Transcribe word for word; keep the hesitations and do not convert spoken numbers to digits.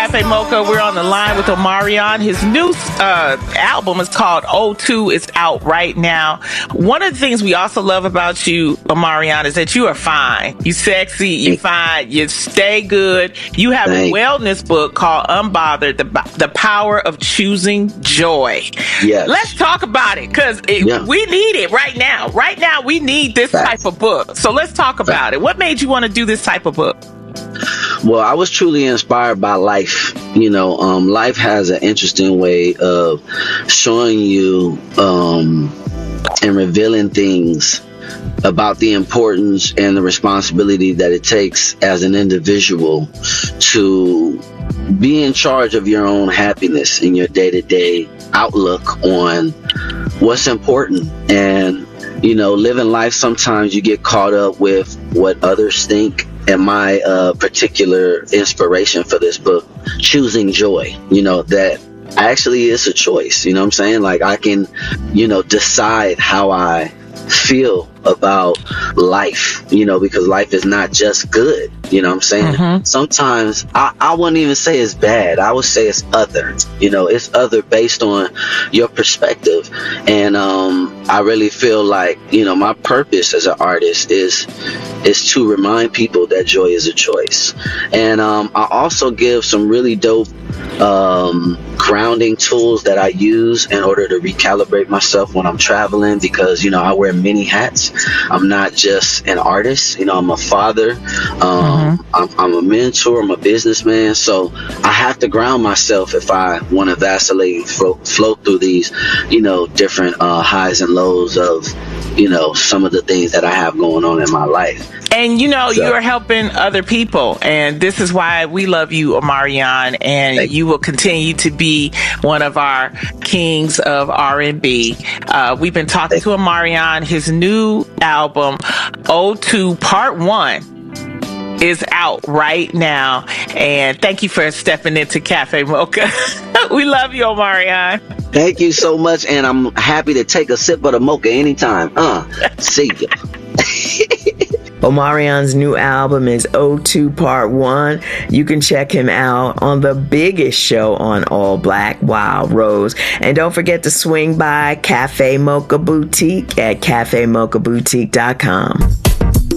Cafe Mocha. We're on the line with Omarion. His new uh, album is called O two. It's out right now. One of the things we also love about you, Omarion, is that you are fine. You sexy, you fine, you stay good. You have Thanks. a wellness book called Unbothered, the, the Power of Choosing Joy. Yes. Let's talk about it, because yeah. we need it right now. Right now, we need this Thanks. type of book. So let's talk about Thanks. it. What made you want to do this type of book? Well, I was truly inspired by life. You know, um, life has an interesting way of showing you um, and revealing things about the importance and the responsibility that it takes as an individual to be in charge of your own happiness in your day-to-day outlook on what's important. And, you know, living life, sometimes you get caught up with what others think. And my uh, particular inspiration for this book, choosing joy, you know, that actually is a choice. You know what I'm saying? Like, I can, you know, decide how I feel about life, you know, because life is not just good. You know what I'm saying? Mm-hmm. Sometimes I, I wouldn't even say it's bad. I would say it's other. You know, it's other based on your perspective. And um, I really feel like, you know, my purpose as an artist is is to remind people that joy is a choice. And um, I also give some really dope um, grounding tools that I use in order to recalibrate myself when I'm traveling, because, you know, I wear many hats. I'm not just an artist. You know, I'm a father. Um, mm-hmm. I'm, I'm a mentor. I'm a businessman. So I have to ground myself if I want to vacillate and flow, flow through these, you know, different uh, highs and lows of, you know, some of the things that I have going on in my life. And, you know, so, you're helping other people. And this is why we love you, Omarion. And you will continue to be one of our kings of R and B. Uh, we've been talking to Omarion. His new album, O two Part one, is out right now. And thank you for stepping into Cafe Mocha. We love you, Omarion. Thank you so much. And I'm happy to take a sip of the mocha anytime. Uh, see ya. Omarion's new album is O two Part one. You can check him out on the biggest show on All Black, Wild Rose. And don't forget to swing by Cafe Mocha Boutique at cafe mocha boutique dot com.